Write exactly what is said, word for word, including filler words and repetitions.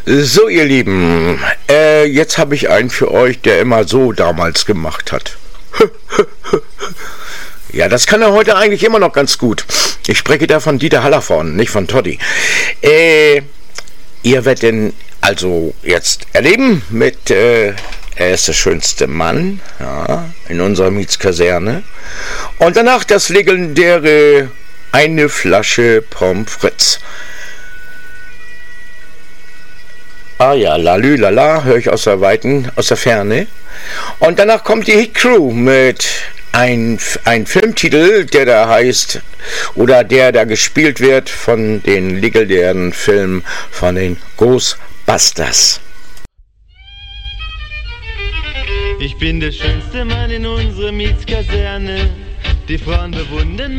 So, ihr Lieben, äh, jetzt habe ich einen für euch, der immer so damals gemacht hat. Ja, das kann er heute eigentlich immer noch ganz gut. Ich spreche da von Dieter Hallervorden, nicht von Toddy. Äh, ihr werdet ihn also jetzt erleben mit, äh, er ist der schönste Mann, ja, in unserer Mietskaserne. Und danach das legendäre eine Flasche Pommes frites. Ah ja, lalü, lala, höre ich aus der Weiten, aus der Ferne. Und danach kommt die Hit Crew mit ein, ein Filmtitel, der da heißt, oder der da gespielt wird von den legendären Filmen von den Ghostbusters. Ich bin der schönste Mann in unserer Mietskaserne, die Frauen bewundern